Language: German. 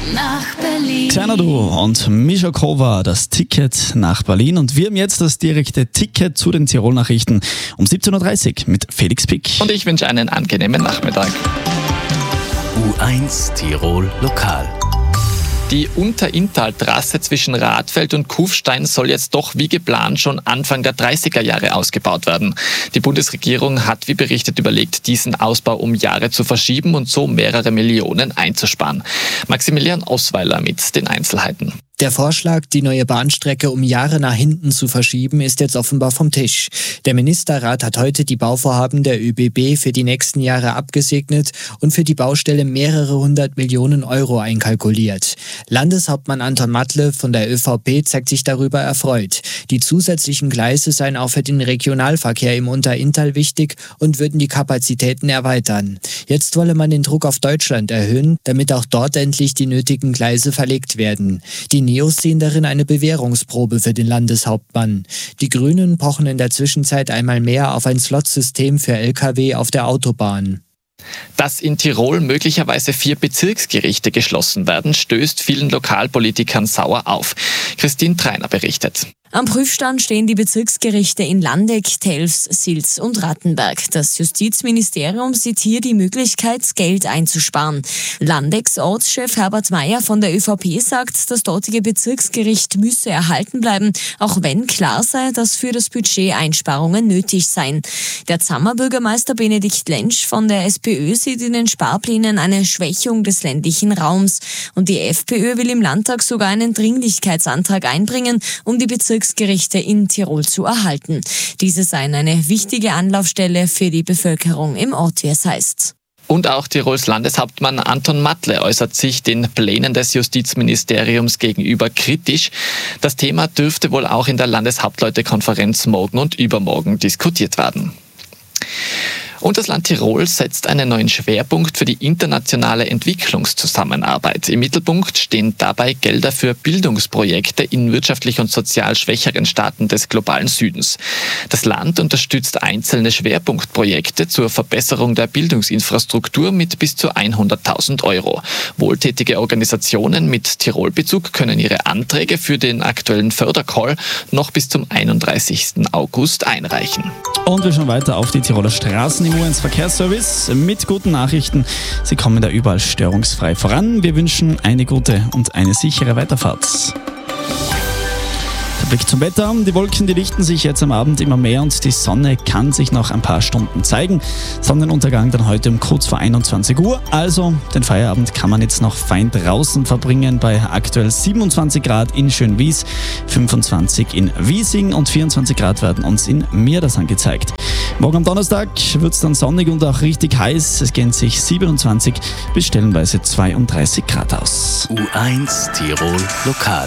nach Berlin. Xanadu und Mischakova, das Ticket nach Berlin. Und wir haben jetzt das direkte Ticket zu den Tirol-Nachrichten um 17.30 Uhr mit Felix Pick. Und ich wünsche einen angenehmen Nachmittag. U1 Tirol Lokal. Die Unterinntal-Trasse zwischen Radfeld und Kufstein soll jetzt doch wie geplant schon Anfang der 30er Jahre ausgebaut werden. Die Bundesregierung hat, wie berichtet, überlegt, diesen Ausbau um Jahre zu verschieben und so mehrere Millionen einzusparen. Maximilian Osweiler mit den Einzelheiten. Der Vorschlag, die neue Bahnstrecke um Jahre nach hinten zu verschieben, ist jetzt offenbar vom Tisch. Der Ministerrat hat heute die Bauvorhaben der ÖBB für die nächsten Jahre abgesegnet und für die Baustelle mehrere 100 Millionen Euro einkalkuliert. Landeshauptmann Anton Matle von der ÖVP zeigt sich darüber erfreut. Die zusätzlichen Gleise seien auch für den Regionalverkehr im Unterinntal wichtig und würden die Kapazitäten erweitern. Jetzt wolle man den Druck auf Deutschland erhöhen, damit auch dort endlich die nötigen Gleise verlegt werden. Die Neos sehen darin eine Bewährungsprobe für den Landeshauptmann. Die Grünen pochen in der Zwischenzeit einmal mehr auf ein Slotsystem für Lkw auf der Autobahn. Dass in Tirol möglicherweise 4 Bezirksgerichte geschlossen werden, stößt vielen Lokalpolitikern sauer auf. Christine Treiner berichtet. Am Prüfstand stehen die Bezirksgerichte in Landeck, Telfs, Sils und Rattenberg. Das Justizministerium sieht hier die Möglichkeit, Geld einzusparen. Landecks Ortschef Herbert Mayer von der ÖVP sagt, das dortige Bezirksgericht müsse erhalten bleiben, auch wenn klar sei, dass für das Budget Einsparungen nötig seien. Der Zammer Bürgermeister Benedikt Lentsch von der SPÖ sieht in den Sparplänen eine Schwächung des ländlichen Raums. Und die FPÖ will im Landtag sogar einen Dringlichkeitsantrag einbringen, um die Bezirksgerichte in Tirol zu erhalten. Diese seien eine wichtige Anlaufstelle für die Bevölkerung im Ort, wie es heißt. Und auch Tirols Landeshauptmann Anton Matle äußert sich den Plänen des Justizministeriums gegenüber kritisch. Das Thema dürfte wohl auch in der Landeshauptleutekonferenz morgen und übermorgen diskutiert werden. Und das Land Tirol setzt einen neuen Schwerpunkt für die internationale Entwicklungszusammenarbeit. Im Mittelpunkt stehen dabei Gelder für Bildungsprojekte in wirtschaftlich und sozial schwächeren Staaten des globalen Südens. Das Land unterstützt einzelne Schwerpunktprojekte zur Verbesserung der Bildungsinfrastruktur mit bis zu 100.000 Euro. Wohltätige Organisationen mit Tirol-Bezug können ihre Anträge für den aktuellen Fördercall noch bis zum 31. August einreichen. Und wir schauen weiter auf die Tiroler Straßen im U1 Verkehrsservice mit guten Nachrichten. Sie kommen da überall störungsfrei voran. Wir wünschen eine gute und eine sichere Weiterfahrt. Der Blick zum Wetter. Die Wolken, die lichten sich jetzt am Abend immer mehr und die Sonne kann sich noch ein paar Stunden zeigen. Sonnenuntergang dann heute um kurz vor 21 Uhr. Also den Feierabend kann man jetzt noch fein draußen verbringen bei aktuell 27 Grad in Schönwies, 25 in Wiesing und 24 Grad werden uns in Mierders angezeigt. Morgen am Donnerstag wird es dann sonnig und auch richtig heiß. Es gehen sich 27 bis stellenweise 32 Grad aus. U1 Tirol Lokal.